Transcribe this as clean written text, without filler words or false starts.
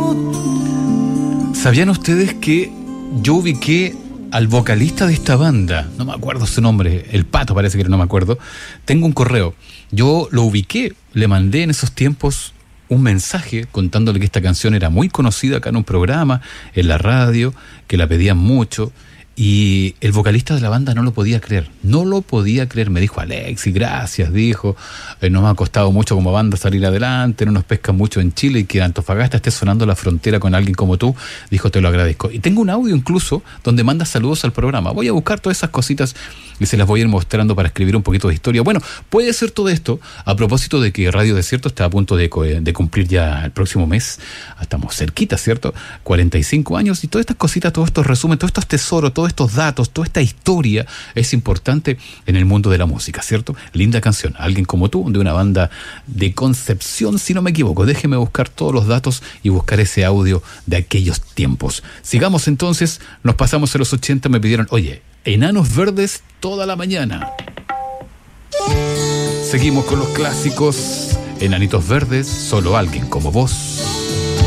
¿Sabían ustedes que yo ubiqué al vocalista de esta banda? No me acuerdo su nombre, El Pato parece que era, no me acuerdo. Tengo un correo. Yo lo ubiqué, le mandé en esos tiempos un mensaje contándole que esta canción era muy conocida acá en un programa, en la radio, que la pedían mucho. Y el vocalista de la banda no lo podía creer, me dijo: Alexis, gracias, dijo, nos ha costado mucho como banda salir adelante, no nos pescan mucho en Chile y que Antofagasta esté sonando la frontera con alguien como tú, dijo, te lo agradezco. Y tengo un audio incluso donde manda saludos al programa, voy a buscar todas esas cositas y se las voy a ir mostrando para escribir un poquito de historia. Bueno, puede ser todo esto a propósito de que Radio Desierto está a punto de cumplir ya el próximo mes, estamos cerquita, ¿cierto? 45 años y todas estas cositas, todos estos resúmenes, todos estos tesoros, todos estos datos, toda esta historia es importante en el mundo de la música, ¿cierto? Linda canción, Alguien como tú, de una banda de Concepción, si no me equivoco. Déjeme buscar todos los datos y buscar ese audio de aquellos tiempos. Sigamos entonces, nos pasamos a los 80, me pidieron, oye, Enanos Verdes toda la mañana. Seguimos con los clásicos, Enanitos Verdes, Solo Alguien como Vos.